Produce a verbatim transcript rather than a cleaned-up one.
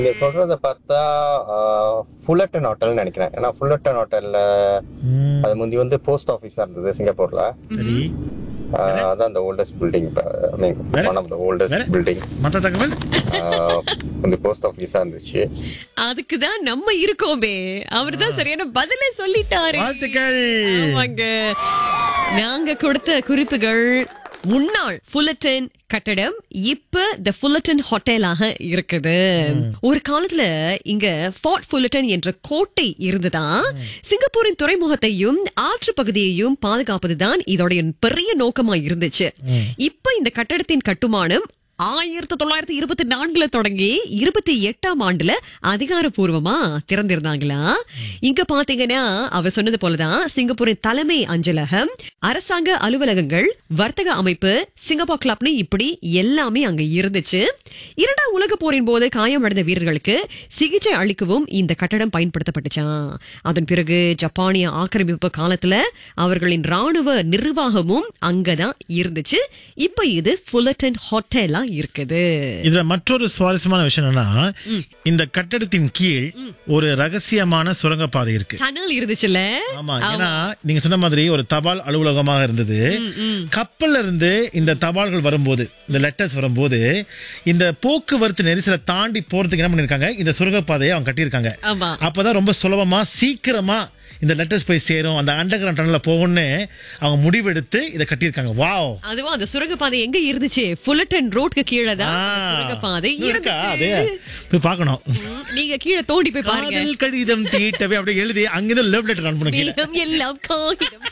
நீங்க சொல்றத பார்த்தா ஃபுல்லட்டன் ஹோட்டல் நினைக்கிறேன். ஏன்னா ஃபுல்லட்டன் ஹோட்டல்ல அது முந்தி வந்து போஸ்ட் ஆபீஸா இருந்தது சிங்கப்பூர்ல. சரி, அதான் அந்த oldest building, I mean one of the oldest building. மத்த தகவல் முந்தி போஸ்ட் ஆபீஸா இருந்துச்சு. அதுக்குதான் நம்ம இருக்கோமே. அவர்தான் சரியான பதிலே சொல்லிட்டாரு. வாழ்த்துக்கள். ஆமாங்க. நாங்க கொடுத்த குறிப்புகள் முன்னாள் ஃபுல்லட்டன் கட்டடம் இப்ப தி ஃபுல்லட்டன் ஹோட்டலாக இருக்குது. ஒரு காலத்துல இங்க ஃபோர்ட் ஃபுல்லட்டன் என்ற கோட்டை இருந்ததா. சிங்கப்பூரின் துறைமுகத்தையும் ஆற்று பகுதியையும் பாதுகாப்பதுதான் இதோடைய பெரிய நோக்கமா இருந்துச்சு. இப்ப இந்த கட்டடத்தின் கட்டுமானம் ஆயிரத்தி தொள்ளாயிரத்தி இருபத்தி நான்குல தொடங்கி இருபத்தி எட்டாம் ஆண்டுல அதிகாரப்பூர்வமா திறந்திருந்தாங்களா. இங்க பாத்தீங்கன்னா அவர் சொன்னது போலதான் சிங்கப்பூரின் தலைமை அஞ்சலகம், அரசாங்க அலுவலகங்கள், வர்த்தக அமைப்பு, சிங்கப்பூர் கிளப்னு இப்படி எல்லாமே அங்க இருந்துச்சு. இரண்டாம் உலக போரின் போது காயமடைந்த வீரர்களுக்கு சிகிச்சை அளிக்கவும் இந்த கட்டடம் பயன்படுத்தப்பட்டுச்சான். அதன் பிறகு ஜப்பானிய ஆக்கிரமிப்பு காலத்துல அவர்களின் ராணுவ நிர்வாகமும் அங்கதான் இருந்துச்சு. இப்ப இது ஃபுல்லட்டன் ஹோட்டலா இருக்குது. இதுல மற்றொரு சுவாரஸ்யமான விஷயம் என்னன்னா, இந்த கட்டடத்தின் கீழ் ஒரு ரகசியமான சுரங்கப்பாதை இருக்கு. டனல் இருந்துச்சுல்ல. ஆமா, ஏன்னா நீங்க சொன்ன மாதிரி ஒரு தபால் அலுவலகமாக இருந்தது. கப்பல்ல இருந்து இந்த தபால்கள் வரும்போது, இந்த லெட்டர்ஸ் வரும்போது, இந்த போக்குவரத்து நெரிசலை தாண்டி போறதுக்கு என்ன பண்ணிருக்காங்க, இந்த சுரங்கப்பாதையை அவங்க கட்டியிருக்காங்க. அப்பதான் ரொம்ப சுலபமா சீக்கிரமா இந்த லெட்டர்ஸ் போய் சேரும், அந்த அண்டர் கிரவுண்ட் டனல்ல போகும்னு அவங்க முடிவெடுத்து இதை கட்டியிருக்காங்க. வாவ். அதுவும் அந்த சுரங்கப்பாதை எங்க இருந்துச்சு? ஃபுல்லட்டன் ரோட்க்கு கீழே தான் சுரங்கப்பாதை இருந்துச்சு. போய் பார்க்கணும். நீங்க கீழே தோண்டி போய் பாருங்க. கடிதம் தீட்டவே அப்படியே எழுதி அங்கிருந்து லவ் லெட்டர் ரன் பண்ணுங்க. எல்லாம் காகிதம்